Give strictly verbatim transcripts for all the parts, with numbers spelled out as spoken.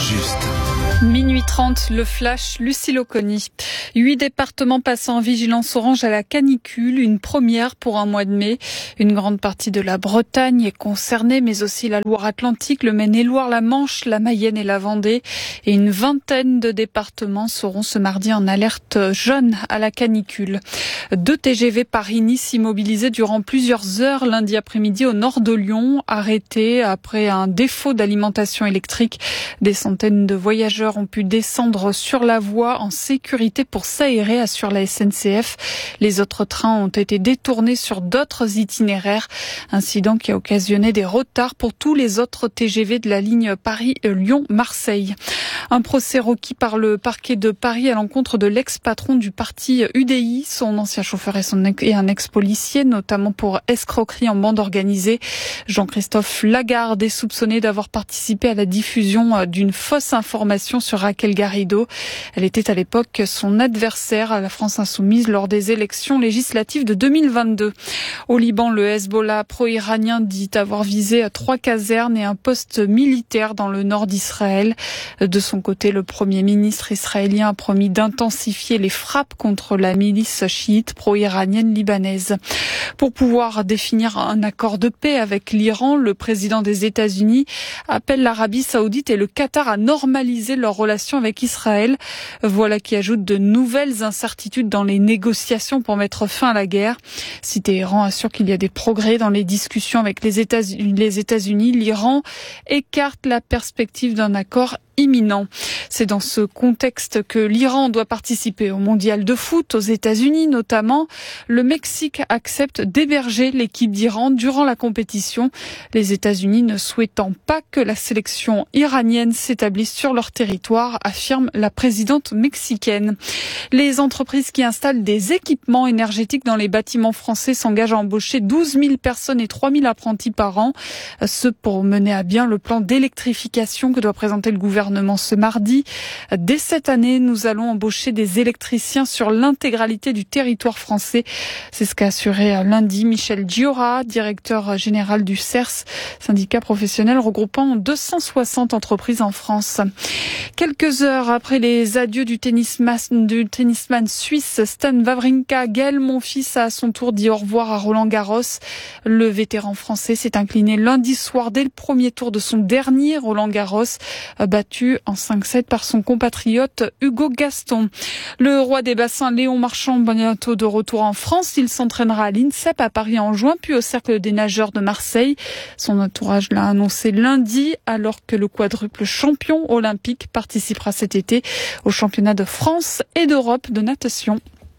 juste. Minuit trente, le flash, Lucille Oconi. Huit départements passant en vigilance orange à la canicule, une première pour un mois de mai. Une grande partie de la Bretagne est concernée, mais aussi la Loire-Atlantique, le Maine-et-Loire, la Manche, la Mayenne et la Vendée. Et une vingtaine de départements seront ce mardi en alerte jaune à la canicule. Deux T G V Paris-Nice immobilisés durant plusieurs heures lundi après-midi au nord de Lyon, arrêtés après un défaut d'alimentation électrique. Des centaines de voyageurs ont pu descendre sur la voie en sécurité pour s'aérer, assure la S N C F. Les autres trains ont été détournés sur d'autres itinéraires. Incident qui a occasionné des retards pour tous les autres T G V de la ligne Paris-Lyon-Marseille. Un procès requis par le parquet de Paris à l'encontre de l'ex-patron du parti U D I, son ancien chauffeur et, son ex- et un ex-policier, notamment pour escroquerie en bande organisée. Jean-Christophe Lagarde est soupçonné d'avoir participé à la diffusion d'une fausse information sur Raquel Garrido. Elle était à l'époque son adversaire à la France Insoumise lors des élections législatives de deux mille vingt-deux. Au Liban, le Hezbollah pro-iranien dit avoir visé trois casernes et un poste militaire dans le nord d'Israël. De son côté, le Premier ministre israélien a promis d'intensifier les frappes contre la milice chiite pro-iranienne libanaise. Pour pouvoir définir un accord de paix avec l'Iran, le président des États-Unis appelle l'Arabie saoudite et le Qatar à normaliser leurs relations avec Israël. Voilà qui ajoute de nouvelles incertitudes dans les négociations pour mettre fin à la guerre. Si Téhéran assure qu'il y a des progrès dans les discussions avec les États-Unis, les États-Unis, l'Iran écarte la perspective d'un accord imminent. C'est dans ce contexte que l'Iran doit participer au mondial de foot aux États-Unis notamment. Le Mexique accepte d'héberger l'équipe d'Iran durant la compétition, les États-Unis ne souhaitant pas que la sélection iranienne s'établisse sur leur territoire, affirme la présidente mexicaine. Les entreprises qui installent des équipements énergétiques dans les bâtiments français s'engagent à embaucher douze mille personnes et trois mille apprentis par an, ce pour mener à bien le plan d'électrification que doit présenter le gouvernement ce mardi. Dès cette année, nous allons embaucher des électriciens sur l'intégralité du territoire français. C'est ce qu'a assuré lundi Michel Giora, directeur général du C E R S, syndicat professionnel regroupant deux cent soixante entreprises en France. Quelques heures après les adieux du tennisman, du tennisman suisse Stan Wawrinka, Gaël Monfils a à son tour dit au revoir à Roland Garros. Le vétéran français s'est incliné lundi soir dès le premier tour de son dernier Roland Garros, battu en cinq sept par son compatriote Hugo Gaston. Le roi des bassins Léon Marchand, bientôt de retour en France. Il s'entraînera à l'INSEP à Paris en juin, puis au Cercle des nageurs de Marseille. Son entourage l'a annoncé lundi, alors que le quadruple champion olympique participera cet été au championnat de France et d'Europe de natation.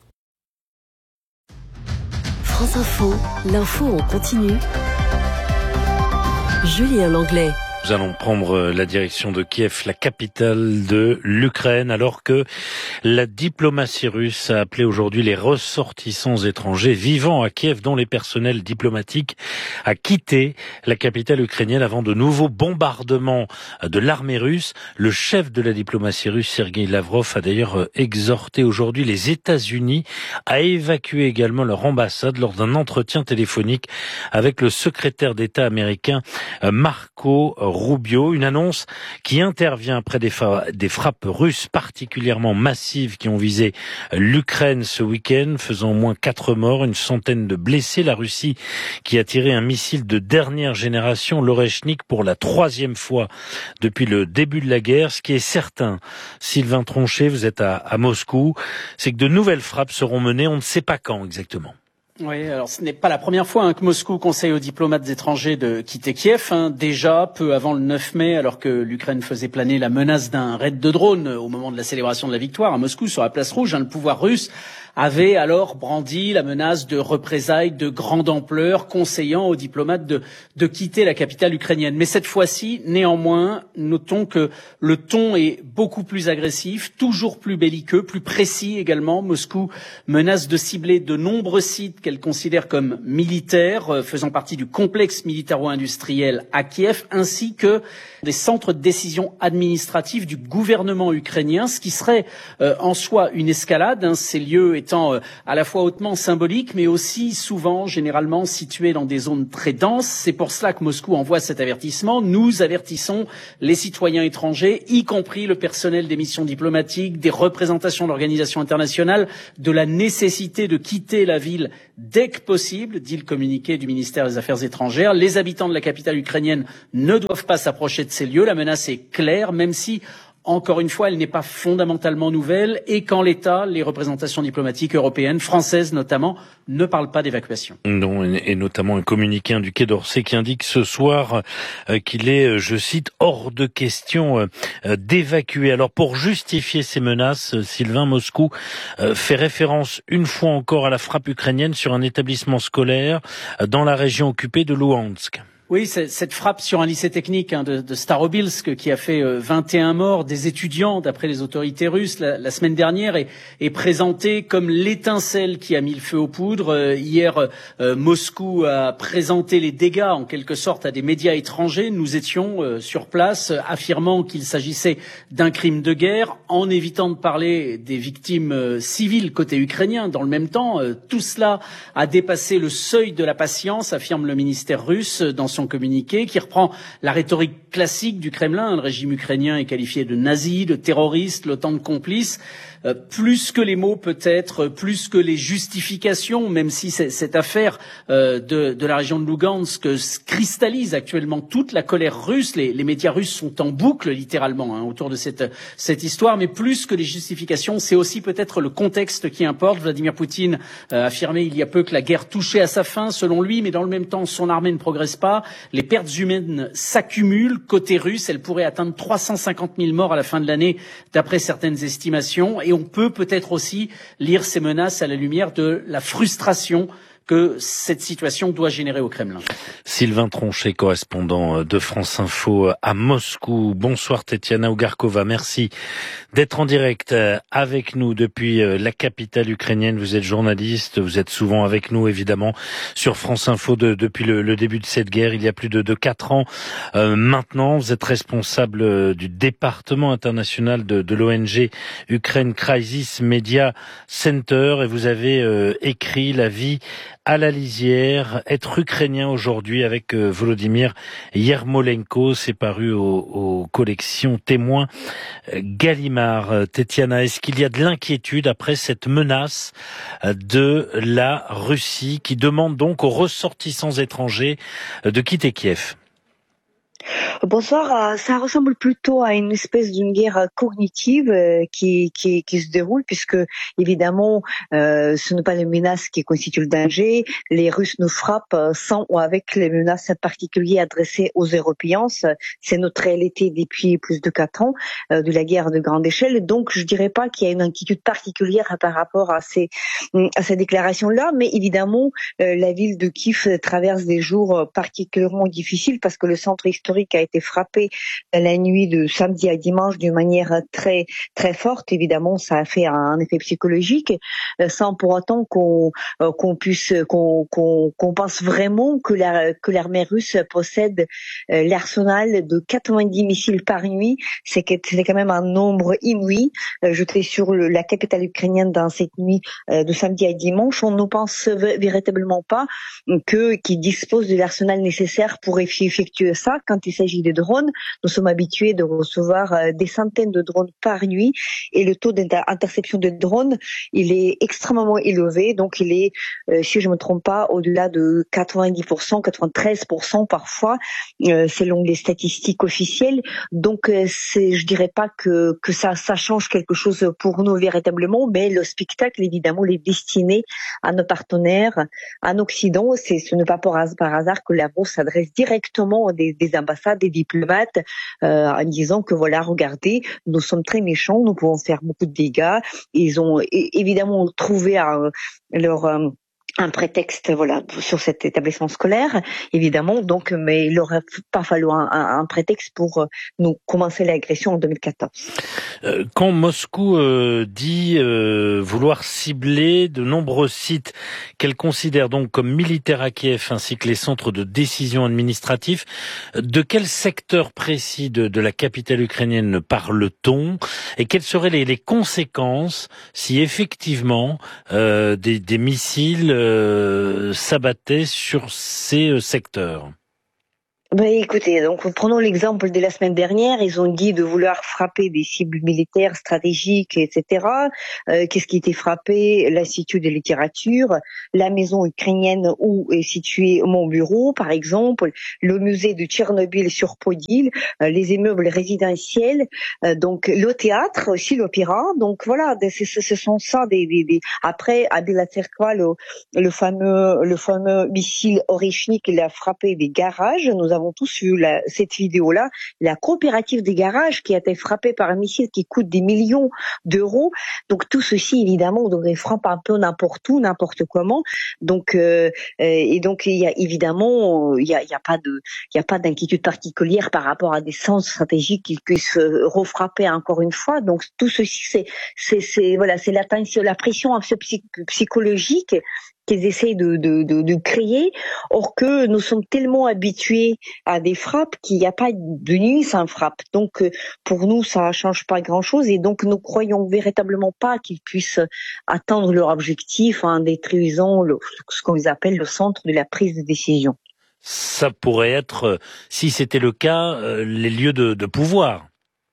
France Info, l'info en continu. Julien Langlais. Nous allons prendre la direction de Kiev, la capitale de l'Ukraine, alors que la diplomatie russe a appelé aujourd'hui les ressortissants étrangers vivant à Kiev, dont les personnels diplomatiques, à quitter la capitale ukrainienne avant de nouveaux bombardements de l'armée russe. Le chef de la diplomatie russe, Sergei Lavrov, a d'ailleurs exhorté aujourd'hui les États-Unis à évacuer également leur ambassade lors d'un entretien téléphonique avec le secrétaire d'État américain Marco Rubio, une annonce qui intervient après des, fa- des frappes russes particulièrement massives qui ont visé l'Ukraine ce week-end, faisant au moins quatre morts, une centaine de blessés. La Russie qui a tiré un missile de dernière génération, l'Oreshnik, pour la troisième fois depuis le début de la guerre. Ce qui est certain, Sylvain Tronchet, vous êtes à, à Moscou, c'est que de nouvelles frappes seront menées, on ne sait pas quand exactement. Oui, alors ce n'est pas la première fois hein, que Moscou conseille aux diplomates étrangers de quitter Kiev. Hein, déjà, peu avant le neuf mai, alors que l'Ukraine faisait planer la menace d'un raid de drones au moment de la célébration de la victoire à Moscou sur la place rouge, hein, le pouvoir russe avait alors brandi la menace de représailles de grande ampleur, conseillant aux diplomates de, de quitter la capitale ukrainienne. Mais cette fois-ci, néanmoins, notons que le ton est beaucoup plus agressif, toujours plus belliqueux, plus précis également. Moscou menace de cibler de nombreux sites qu'elle considère comme militaires, faisant partie du complexe militaro-industriel à Kiev, ainsi que des centres de décision administrative du gouvernement ukrainien, ce qui serait euh, en soi une escalade. Hein. Ces lieux étant à la fois hautement symbolique, mais aussi souvent, généralement, situé dans des zones très denses. C'est pour cela que Moscou envoie cet avertissement. Nous avertissons les citoyens étrangers, y compris le personnel des missions diplomatiques, des représentations d'organisations internationales, de la nécessité de quitter la ville dès que possible, dit le communiqué du ministère des Affaires étrangères. Les habitants de la capitale ukrainienne ne doivent pas s'approcher de ces lieux. La menace est claire, même si, encore une fois, elle n'est pas fondamentalement nouvelle et qu'en l'état, les représentations diplomatiques européennes, françaises notamment, ne parlent pas d'évacuation. Non, et notamment un communiqué du Quai d'Orsay qui indique ce soir euh, qu'il est, je cite, hors de question euh, d'évacuer. Alors pour justifier ces menaces, Sylvain, Moscou euh, fait référence une fois encore à la frappe ukrainienne sur un établissement scolaire dans la région occupée de Louhansk. Oui, cette frappe sur un lycée technique hein, de, de Starobilsk qui a fait euh, vingt et un morts, des étudiants, d'après les autorités russes, la, la semaine dernière, est, est présentée comme l'étincelle qui a mis le feu aux poudres. Euh, hier, euh, Moscou a présenté les dégâts, en quelque sorte, à des médias étrangers. Nous étions euh, sur place, euh, affirmant qu'il s'agissait d'un crime de guerre, en évitant de parler des victimes euh, civiles côté ukrainien. Dans le même temps, euh, tout cela a dépassé le seuil de la patience, affirme le ministère russe dans son communiqué, qui reprend la rhétorique classique du Kremlin. Le régime ukrainien est qualifié de nazi, de terroriste, l'OTAN de complice. Euh, plus que les mots peut-être, plus que les justifications, même si cette affaire euh, de, de la région de Lugansk cristallise actuellement toute la colère russe. Les, les médias russes sont en boucle littéralement hein, autour de cette, cette histoire, mais plus que les justifications, c'est aussi peut-être le contexte qui importe. Vladimir Poutine a affirmé il y a peu que la guerre touchait à sa fin, selon lui, mais dans le même temps, son armée ne progresse pas. Les pertes humaines s'accumulent côté russe. Elles pourraient atteindre trois cent cinquante mille morts à la fin de l'année, d'après certaines estimations. Et on peut peut-être aussi lire ces menaces à la lumière de la frustration que cette situation doit générer au Kremlin. Sylvain Tronchet, correspondant de France Info à Moscou. Bonsoir Tetiana Ougarkova, merci d'être en direct avec nous depuis la capitale ukrainienne. Vous êtes journaliste, vous êtes souvent avec nous évidemment sur France Info de, depuis le, le début de cette guerre, il y a plus de, de quatre ans euh, maintenant. Vous êtes responsable du département international de, de l'O N G Ukraine Crisis Media Center et vous avez euh, écrit La vie à la lisière, être ukrainien aujourd'hui avec euh, Volodymyr Yermolenko, c'est paru aux, aux collections Témoins euh, Gallimard. Euh, Tetiana, est-ce qu'il y a de l'inquiétude après cette menace euh, de la Russie qui demande donc aux ressortissants étrangers euh, de quitter Kiev ? Bonsoir, ça ressemble plutôt à une espèce d'une guerre cognitive qui, qui, qui se déroule puisque évidemment euh, ce n'est pas les menaces qui constituent le danger. Les Russes nous frappent sans ou avec les menaces particulières adressées aux Européens. C'est notre réalité depuis plus de quatre ans euh, de la guerre de grande échelle. Donc je dirais pas qu'il y a une inquiétude particulière par rapport à ces à ces déclarations-là, mais évidemment euh, la ville de Kiev traverse des jours particulièrement difficiles parce que le centre historique a été frappé la nuit de samedi à dimanche d'une manière très très forte. Évidemment, ça a fait un effet psychologique, sans pour autant qu'on qu'on puisse qu'on qu'on qu'on pense vraiment que la que l'armée russe possède l'arsenal de quatre-vingt-dix missiles par nuit. C'est c'est quand même un nombre inouï. Jeté sur le, la capitale ukrainienne dans cette nuit de samedi à dimanche, on ne pense véritablement pas que qu'ils disposent de l'arsenal nécessaire pour effectuer ça. Quand il s'agit de drones, nous sommes habitués de recevoir des centaines de drones par nuit et le taux d'interception de drones, il est extrêmement élevé. Donc il est, euh, si je me trompe pas, au-delà de quatre-vingt-dix pour cent, quatre-vingt-treize pour cent parfois, euh, selon les statistiques officielles. Donc euh, c'est, je dirais pas que que ça ça change quelque chose pour nous véritablement, mais le spectacle évidemment il est destiné à nos partenaires en Occident. C'est ce n'est pas par hasard que la Russie s'adresse directement des, des ambassades, des diplomates, euh, en disant que voilà, regardez, nous sommes très méchants, nous pouvons faire beaucoup de dégâts. Ils ont évidemment trouvé euh, leur euh, un prétexte, voilà, sur cet établissement scolaire, évidemment. Donc, mais il n'aurait pas fallu un, un, un prétexte pour nous commencer l'agression en deux mille quatorze. Euh, quand Moscou euh, dit euh, vouloir cibler de nombreux sites qu'elle considère donc comme militaires à Kiev, ainsi que les centres de décision administratifs, de quel secteur précis de, de la capitale ukrainienne parle-t-on, et quelles seraient les, les conséquences si effectivement euh, des, des missiles Euh, s'abattaient sur ces euh, secteurs? Ben, écoutez, donc prenons l'exemple de la semaine dernière. Ils ont dit de vouloir frapper des cibles militaires stratégiques, et cetera. Euh, qu'est-ce qui était frappé? L'Institut de littérature, la maison ukrainienne où est situé mon bureau, par exemple, le musée de Tchernobyl sur Podil, euh, les immeubles résidentiels, euh, donc le théâtre, aussi l'opéra. Donc voilà, ce, ce sont ça des, des, des... Après, à Bela Tserkva, le, le fameux le fameux missile Oreshnik, il a frappé des garages. Nous avons tous vu la, cette vidéo-là, la coopérative des garages qui a été frappée par un missile qui coûte des millions d'euros. Donc tout ceci, évidemment, donc il frappe un peu n'importe où, n'importe comment. Donc euh, et donc il y a évidemment, il y a, il y a pas de, il y a pas d'inquiétude particulière par rapport à des centres stratégiques qui puissent refrapper encore une fois. Donc tout ceci, c'est, c'est, c'est voilà, c'est la tension, la pression un peu psychologique qu'ils essayent de, de, de, de créer, or que nous sommes tellement habitués à des frappes qu'il n'y a pas de nuit sans frappe. Donc pour nous, ça ne change pas grand-chose, et donc nous croyons véritablement pas qu'ils puissent atteindre leur objectif en détruisant le, ce qu'on appelle le centre de la prise de décision. Ça pourrait être, si c'était le cas, les lieux de, de pouvoir.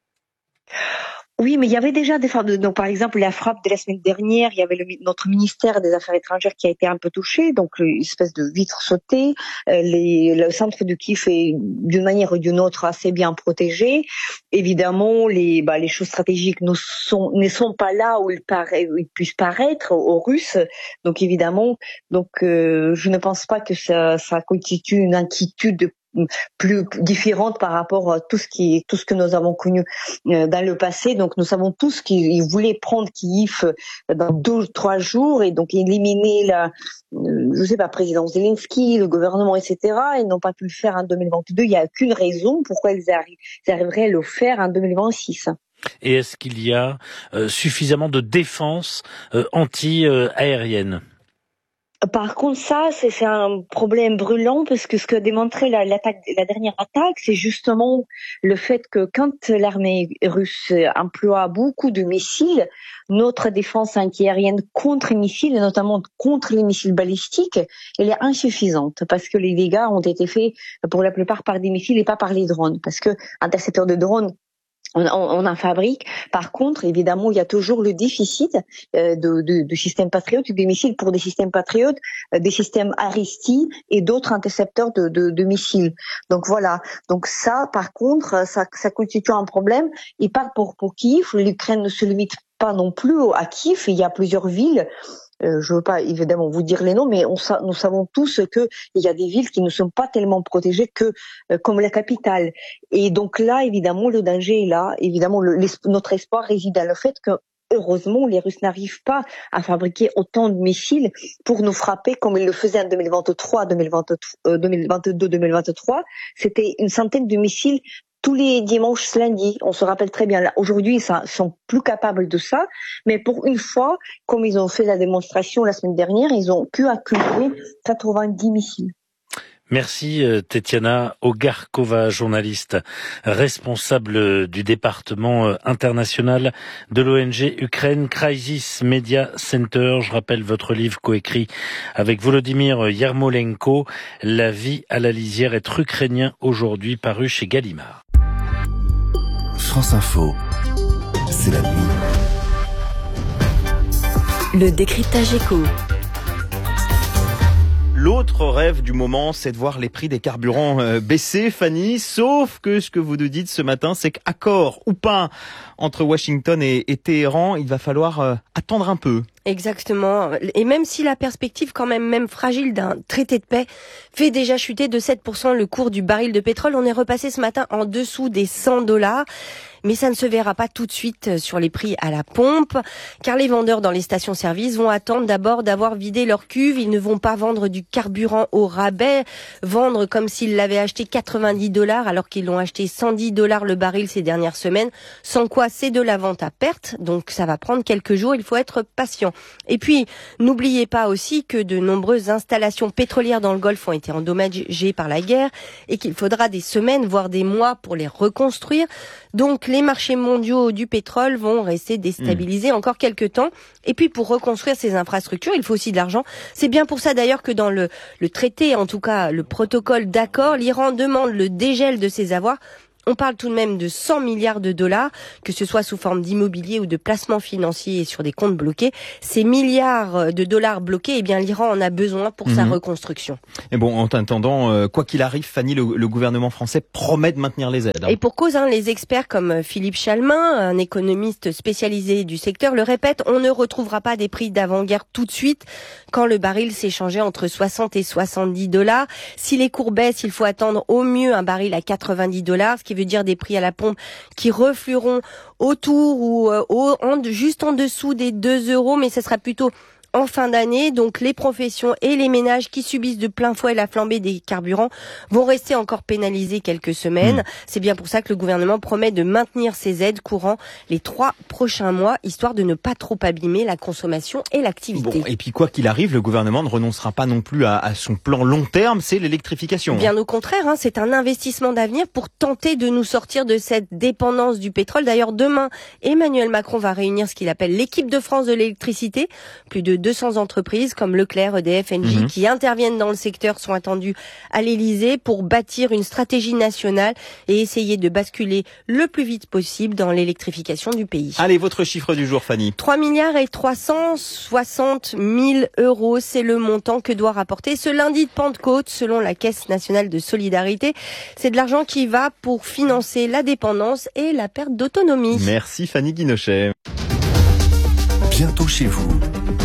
Oui, mais il y avait déjà des frappes. Donc, par exemple, la frappe de la semaine dernière, il y avait le, notre ministère des Affaires étrangères qui a été un peu touché, donc une espèce de vitre sautée. Euh, les, le centre de Kiev est d'une manière ou d'une autre assez bien protégé. Évidemment, les, bah, les choses stratégiques ne sont, ne sont pas là où ils, paraît, où ils puissent paraître aux Russes. Donc, évidemment, donc euh, je ne pense pas que ça, ça constitue une inquiétude plus différente par rapport à tout ce qui tout ce que nous avons connu dans le passé. Donc nous savons tous qu'ils voulaient prendre Kiev dans deux trois jours et donc éliminer la je sais pas président Zelensky, le gouvernement, et cetera. Ils n'ont pas pu le faire en deux mille vingt-deux. Il n'y a aucune raison pourquoi ils, arri- ils arriveraient à le faire en deux mille vingt-six. Et est-ce qu'il y a euh, suffisamment de défense euh, anti-aérienne? Par contre, ça, c'est, c'est un problème brûlant parce que ce que démontrait la, l'attaque, la dernière attaque, c'est justement le fait que quand l'armée russe emploie beaucoup de missiles, notre défense antiaérienne contre les missiles, et notamment contre les missiles balistiques, elle est insuffisante parce que les dégâts ont été faits pour la plupart par des missiles et pas par les drones. Parce que intercepteurs de drones, On, on, on en fabrique. Par contre, évidemment, il y a toujours le déficit euh, de, de, de systèmes patriotes, des missiles pour des systèmes patriotes, euh, des systèmes Aristi et d'autres intercepteurs de, de, de missiles. Donc voilà. Donc ça, par contre, ça, ça constitue un problème. Et pas pour, pour Kiev. L'Ukraine ne se limite pas non plus à Kiev. Il y a plusieurs villes. Euh, je ne veux pas évidemment vous dire les noms, mais on, nous savons tous qu'il y a des villes qui ne sont pas tellement protégées que euh, comme la capitale. Et donc là, évidemment, le danger est là. Évidemment, le, notre espoir réside dans le fait que, heureusement, les Russes n'arrivent pas à fabriquer autant de missiles pour nous frapper comme ils le faisaient en deux mille vingt-trois, deux mille vingt-deux, deux mille vingt-deux, deux mille vingt-trois. C'était une centaine de missiles tous les dimanches, lundi. On se rappelle très bien. Là, aujourd'hui, ils sont plus capables de ça. Mais pour une fois, comme ils ont fait la démonstration la semaine dernière, ils ont pu accumuler quatre-vingt-dix missiles. Merci Tetiana Ogarkova, journaliste responsable du département international de l'O N G Ukraine Crisis Media Center. Je rappelle votre livre coécrit avec Volodymyr Yermolenko, La vie à la lisière, être ukrainien aujourd'hui, paru chez Gallimard. France Info, c'est la nuit. Le décryptage éco. L'autre rêve du moment, c'est de voir les prix des carburants euh, baisser, Fanny. Sauf que ce que vous nous dites ce matin, c'est qu'accord ou pas entre Washington et, et Téhéran, il va falloir euh, attendre un peu. Exactement. Et même si la perspective quand même, même fragile d'un traité de paix fait déjà chuter de sept pour cent le cours du baril de pétrole, on est repassé ce matin en dessous des cent dollars. mais ça ne se verra pas tout de suite sur les prix à la pompe, car les vendeurs dans les stations-service vont attendre d'abord d'avoir vidé leur cuve. Ils ne vont pas vendre du carburant au rabais, vendre comme s'ils l'avaient acheté quatre-vingt-dix dollars alors qu'ils l'ont acheté cent dix dollars le baril ces dernières semaines, sans quoi c'est de la vente à perte, donc ça va prendre quelques jours, il faut être patient. Et puis, n'oubliez pas aussi que de nombreuses installations pétrolières dans le Golfe ont été endommagées par la guerre et qu'il faudra des semaines, voire des mois pour les reconstruire. Donc les marchés mondiaux du pétrole vont rester déstabilisés mmh. encore quelques temps. Et puis pour reconstruire ces infrastructures, il faut aussi de l'argent. C'est bien pour ça d'ailleurs que dans le, le traité, en tout cas le protocole d'accord, l'Iran demande le dégel de ses avoirs. On parle tout de même de cent milliards de dollars, que ce soit sous forme d'immobilier ou de placements financiers sur des comptes bloqués. Ces milliards de dollars bloqués, eh bien l'Iran en a besoin pour mmh. sa reconstruction. Et bon, en attendant, euh, quoi qu'il arrive, Fanny, le, le gouvernement français promet de maintenir les aides. Hein. Et pour cause, hein, les experts comme Philippe Chalmin, un économiste spécialisé du secteur, le répètent, on ne retrouvera pas des prix d'avant-guerre tout de suite quand le baril s'échangeait entre soixante et soixante-dix dollars. Si les cours baissent, il faut attendre au mieux un baril à quatre-vingt-dix dollars, ce qui veut dire des prix à la pompe qui reflueront autour ou euh, au, en, juste en dessous des deux euros, mais ce sera plutôt en fin d'année. Donc les professions et les ménages qui subissent de plein fouet la flambée des carburants vont rester encore pénalisés quelques semaines. Mmh. C'est bien pour ça que le gouvernement promet de maintenir ces aides courant les trois prochains mois, histoire de ne pas trop abîmer la consommation et l'activité. Bon, et puis quoi qu'il arrive, le gouvernement ne renoncera pas non plus à, à son plan long terme, c'est l'électrification. Bien au contraire, hein, c'est un investissement d'avenir pour tenter de nous sortir de cette dépendance du pétrole. D'ailleurs, demain, Emmanuel Macron va réunir ce qu'il appelle l'équipe de France de l'électricité. Plus de deux cents entreprises comme Leclerc, E D F, Engie mmh. qui interviennent dans le secteur sont attendues à l'Elysée pour bâtir une stratégie nationale et essayer de basculer le plus vite possible dans l'électrification du pays. Allez, votre chiffre du jour, Fanny. trois milliards et trois cent soixante mille euros, c'est le montant que doit rapporter ce lundi de Pentecôte selon la Caisse nationale de solidarité. C'est de l'argent qui va pour financer la dépendance et la perte d'autonomie. Merci Fanny Guinochet. Bientôt chez vous.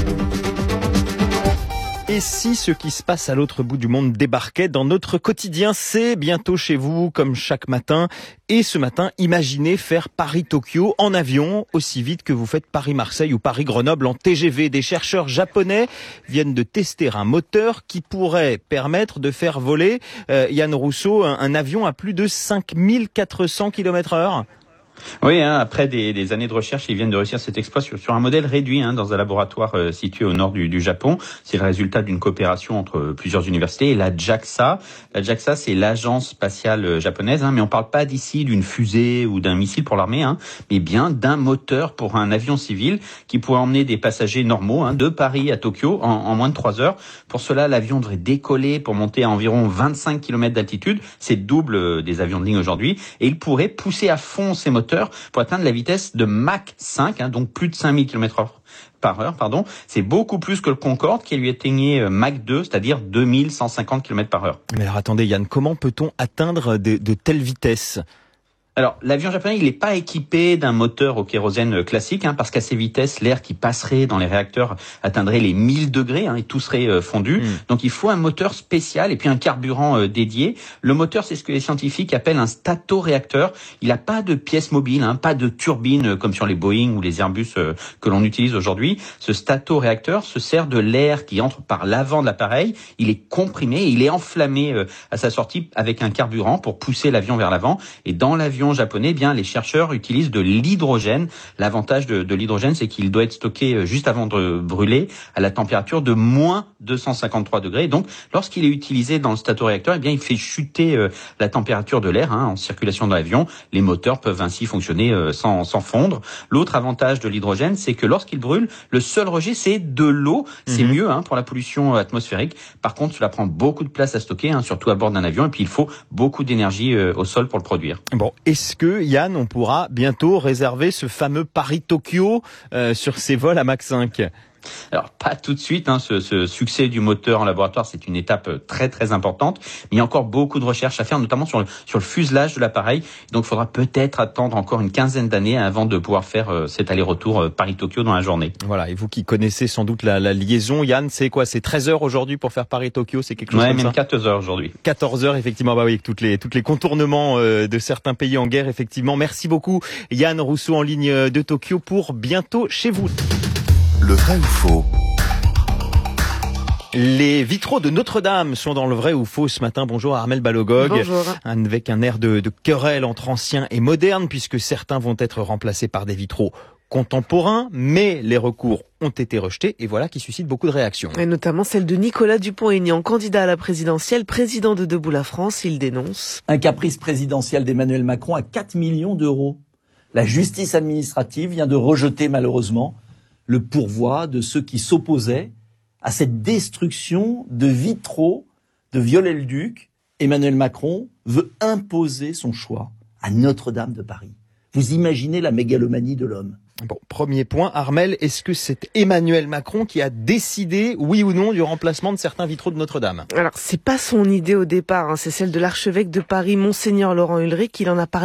Et si ce qui se passe à l'autre bout du monde débarquait dans notre quotidien, c'est bientôt chez vous, comme chaque matin. Et ce matin, imaginez faire Paris-Tokyo en avion, aussi vite que vous faites Paris-Marseille ou Paris-Grenoble en T G V. Des chercheurs japonais viennent de tester un moteur qui pourrait permettre de faire voler, euh, Yann Rousseau, un, un avion à plus de cinq mille quatre cents kilomètres heure. Oui, hein, après des, des années de recherche, ils viennent de réussir cet exploit sur, sur un modèle réduit hein, dans un laboratoire euh, situé au nord du, du Japon. C'est le résultat d'une coopération entre euh, plusieurs universités et la JAXA. La JAXA, c'est l'agence spatiale euh, japonaise, hein, mais on parle pas d'ici d'une fusée ou d'un missile pour l'armée, hein, mais bien d'un moteur pour un avion civil qui pourrait emmener des passagers normaux hein, de Paris à Tokyo en, en moins de trois heures. Pour cela, l'avion devrait décoller pour monter à environ vingt-cinq kilomètres d'altitude. C'est le double euh, des avions de ligne aujourd'hui. Et il pourrait pousser à fond ses moteurs pour atteindre la vitesse de Mach cinq, hein, donc plus de cinq mille kilomètres heure par heure, pardon. C'est beaucoup plus que le Concorde qui lui atteignait Mach deux, c'est-à-dire deux mille cent cinquante kilomètres par heure. Mais alors attendez Yann, comment peut-on atteindre de, de telles vitesses ? Alors, l'avion japonais, il n'est pas équipé d'un moteur au kérosène classique, hein, parce qu'à ces vitesses, l'air qui passerait dans les réacteurs atteindrait les mille degrés, hein, et tout serait euh, fondu. Mmh. Donc, il faut un moteur spécial et puis un carburant euh, dédié. Le moteur, c'est ce que les scientifiques appellent un statoréacteur. Il n'a pas de pièce mobile, hein, pas de turbine euh, comme sur les Boeing ou les Airbus euh, que l'on utilise aujourd'hui. Ce statoréacteur se sert de l'air qui entre par l'avant de l'appareil. Il est comprimé et il est enflammé euh, à sa sortie avec un carburant pour pousser l'avion vers l'avant. Et dans l'avion japonais, eh bien les chercheurs utilisent de l'hydrogène. L'avantage de, de l'hydrogène, c'est qu'il doit être stocké juste avant de brûler à la température de moins deux cent cinquante-trois degrés. Donc, lorsqu'il est utilisé dans le statoréacteur, eh bien il fait chuter euh, la température de l'air hein, en circulation dans l'avion. Les moteurs peuvent ainsi fonctionner euh, sans, sans fondre. L'autre avantage de l'hydrogène, c'est que lorsqu'il brûle, le seul rejet, c'est de l'eau. C'est mmh. mieux hein, pour la pollution atmosphérique. Par contre, cela prend beaucoup de place à stocker, hein, surtout à bord d'un avion. Et puis, il faut beaucoup d'énergie euh, au sol pour le produire. Bon, est-ce que, Yann, on pourra bientôt réserver ce fameux Paris-Tokyo euh, sur ses vols à Mach cinq ? Alors pas tout de suite, hein, ce, ce succès du moteur en laboratoire, c'est une étape très très importante, mais il y a encore beaucoup de recherches à faire, notamment sur le, sur le fuselage de l'appareil. Donc il faudra peut-être attendre encore une quinzaine d'années avant de pouvoir faire euh, cet aller-retour euh, Paris-Tokyo dans la journée. Voilà, et vous qui connaissez sans doute la, la liaison, Yann, c'est quoi? C'est treize heures aujourd'hui pour faire Paris-Tokyo, c'est quelque chose ouais, comme même ça? quatorze heures aujourd'hui. quatorze heures, effectivement, bah oui, avec toutes les, toutes les contournements euh, de certains pays en guerre, effectivement. Merci beaucoup, Yann Rousseau, en ligne de Tokyo pour Bientôt chez vous. Le vrai ou faux? Les vitraux de Notre-Dame sont dans le vrai ou faux ce matin. Bonjour Armelle Balogog. Bonjour. Avec un air de, de querelle entre anciens et modernes, puisque certains vont être remplacés par des vitraux contemporains, mais les recours ont été rejetés et voilà qui suscite beaucoup de réactions. Et notamment celle de Nicolas Dupont-Aignan, candidat à la présidentielle, président de Debout la France. Il dénonce un caprice présidentiel d'Emmanuel Macron à quatre millions d'euros. La justice administrative vient de rejeter malheureusement le pourvoi de ceux qui s'opposaient à cette destruction de vitraux de Viollet-le-Duc. Emmanuel Macron veut imposer son choix à Notre-Dame de Paris. Vous imaginez la mégalomanie de l'homme. Bon, premier point, Armelle, est-ce que c'est Emmanuel Macron qui a décidé, oui ou non, du remplacement de certains vitraux de Notre-Dame? Alors, c'est pas son idée au départ, hein, c'est celle de l'archevêque de Paris, Monseigneur Laurent Ulrich. Il en a parlé